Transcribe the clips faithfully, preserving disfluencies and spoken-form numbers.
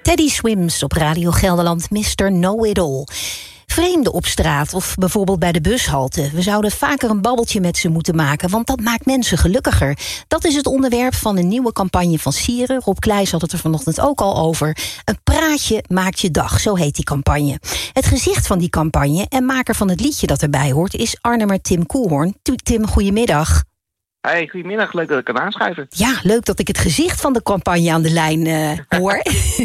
Teddy Swims op Radio Gelderland, mister Know-it-all. Vreemden op straat of bijvoorbeeld bij de bushalte. We zouden vaker een babbeltje met ze moeten maken, want dat maakt mensen gelukkiger. Dat is het onderwerp van een nieuwe campagne van Sieren. Rob Kleijs had het er vanochtend ook al over. Een praatje maakt je dag, zo heet die campagne. Het gezicht van die campagne en maker van het liedje dat erbij hoort is Arnhemmer Tim Koelhoorn. Tim, goedemiddag. Hey, goedemiddag. Leuk dat ik kan aanschuiven. Ja, leuk dat ik het gezicht van de campagne aan de lijn uh, hoor.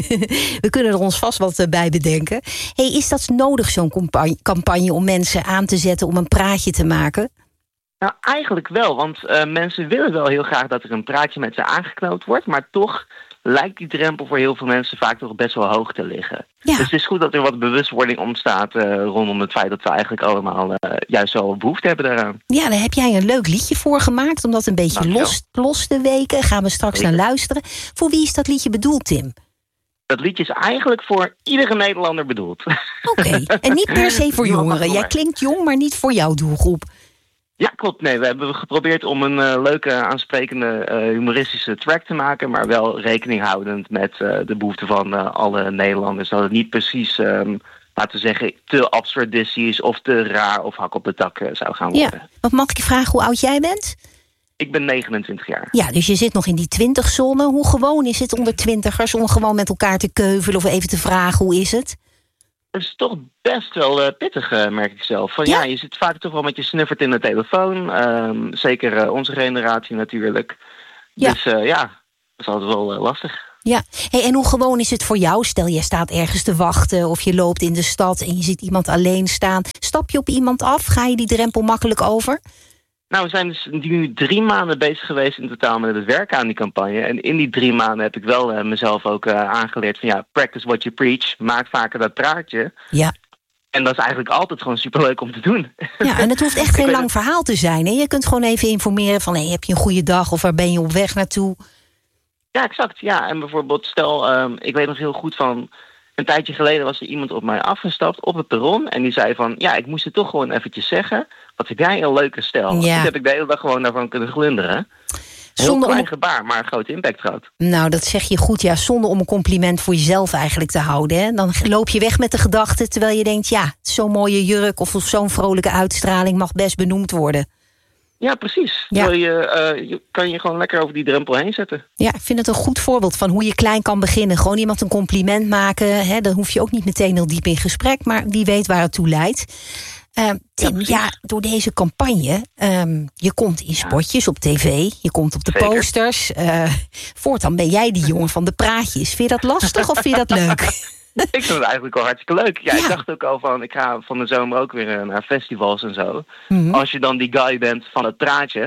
We kunnen er ons vast wat uh, bij bedenken. Hey, is dat nodig, zo'n campagne, campagne om mensen aan te zetten om een praatje te maken? Nou, eigenlijk wel. Want uh, mensen willen wel heel graag dat er een praatje met ze aangeknoopt wordt. Maar toch lijkt die drempel voor heel veel mensen vaak toch best wel hoog te liggen. Ja. Dus het is goed dat er wat bewustwording ontstaat uh, rondom het feit dat we eigenlijk allemaal uh, juist wel behoefte hebben daaraan. Ja, daar heb jij een leuk liedje voor gemaakt om dat een beetje los, los te weken. Gaan we straks Zeker. naar luisteren. Voor wie is dat liedje bedoeld, Tim? Dat liedje is eigenlijk voor iedere Nederlander bedoeld. Oké, okay. En niet per se voor jongeren. Jij klinkt jong, maar niet voor jouw doelgroep. Ja, klopt. Nee, we hebben geprobeerd om een uh, leuke, aansprekende, uh, humoristische track te maken, maar wel rekening houdend met uh, de behoeften van uh, alle Nederlanders. Dat het niet precies, um, laten we zeggen, te absurdistisch of te raar of hak op de tak uh, zou gaan worden. Ja. Wat mag ik je vragen hoe oud jij bent? Ik ben negenentwintig jaar. Ja, dus je zit nog in die twintigzone. Hoe gewoon is het onder twintigers om gewoon met elkaar te keuvelen of even te vragen hoe is het? Het is toch best wel uh, pittig, uh, merk ik zelf. Van, ja? ja, je zit vaak toch wel met je snuffert in de telefoon. Um, zeker uh, onze generatie natuurlijk. Ja. Dus uh, ja, dat is altijd wel uh, lastig. Ja, hey, en hoe gewoon is het voor jou? Stel, je staat ergens te wachten of je loopt in de stad en je ziet iemand alleen staan. Stap je op iemand af? Ga je die drempel makkelijk over? Nou, we zijn dus nu drie maanden bezig geweest in totaal met het werken aan die campagne. En in die drie maanden heb ik wel uh, mezelf ook uh, aangeleerd van ja, practice what you preach. Maak vaker dat praatje. Ja. En dat is eigenlijk altijd gewoon superleuk om te doen. Ja, en het hoeft echt geen lang verhaal te zijn. Hè? Je kunt gewoon even informeren van hey, heb je een goede dag of waar ben je op weg naartoe? Ja, exact. Ja, en bijvoorbeeld stel, um, ik weet nog heel goed van een tijdje geleden was er iemand op mij afgestapt op het perron. En die zei van ja, ik moest het toch gewoon eventjes zeggen. Wat heb jij een leuke stijl. Ja. Dus heb ik de hele dag gewoon daarvan kunnen glunderen. Heel zonder klein om... gebaar, maar een groot impact gehad. Nou, dat zeg je goed, ja. Zonder om een compliment voor jezelf eigenlijk te houden. Hè? Dan loop je weg met de gedachte, terwijl je denkt ja, zo'n mooie jurk of zo'n vrolijke uitstraling mag best benoemd worden. Ja, precies. Ja. Je, uh, je kan je gewoon lekker over die drempel heen zetten. Ja, ik vind het een goed voorbeeld van hoe je klein kan beginnen. Gewoon iemand een compliment maken. Hè? Dan hoef je ook niet meteen heel diep in gesprek, maar wie weet waar het toe leidt. Uh, Tim, ja, ja, door deze campagne, um, je komt in spotjes op tv, je komt op de Zeker. posters. Uh, voortaan ben jij die jongen van de praatjes. Vind je dat lastig of vind je dat leuk? Ik vind het eigenlijk wel hartstikke leuk. Ja, ja, ik dacht ook al van, ik ga van de zomer ook weer naar festivals en zo. Mm-hmm. Als je dan die guy bent van het praatje,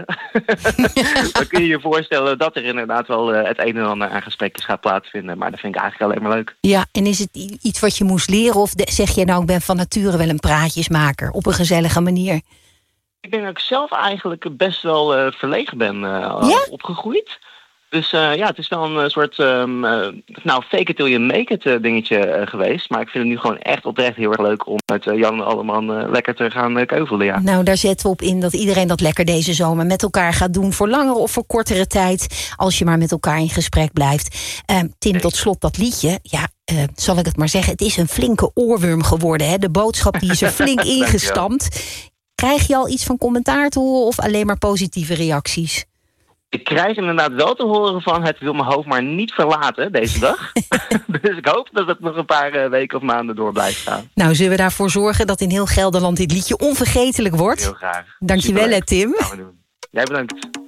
dan kun je je voorstellen dat er inderdaad wel uh, het een en ander aan gesprekjes gaat plaatsvinden. Maar dat vind ik eigenlijk alleen maar leuk. Ja, en is het iets wat je moest leren of de, zeg je nou, ik ben van nature wel een praatjesmaker op een gezellige manier? Ik denk dat ik zelf eigenlijk best wel uh, verlegen ben uh, ja? opgegroeid. Dus uh, ja, het is wel een uh, soort um, uh, nou, fake it till you make it uh, dingetje uh, geweest. Maar ik vind het nu gewoon echt oprecht heel erg leuk om met uh, Jan Alleman uh, lekker te gaan uh, keuvelen. Ja. Nou, daar zetten we op in dat iedereen dat lekker deze zomer met elkaar gaat doen. Voor langere of voor kortere tijd. Als je maar met elkaar in gesprek blijft. Uh, Tim, nee. tot slot dat liedje. Ja, uh, zal ik het maar zeggen. Het is een flinke oorworm geworden. Hè? De boodschap die is er flink ingestampt. Krijg je al iets van commentaar te horen of alleen maar positieve reacties? Ik krijg inderdaad wel te horen van het wil mijn hoofd maar niet verlaten deze dag. Dus ik hoop dat het nog een paar uh, weken of maanden door blijft gaan. Nou, zullen we daarvoor zorgen dat in heel Gelderland dit liedje onvergetelijk wordt? Heel graag. Dankjewel, Tim. Gaan we doen. Jij bedankt.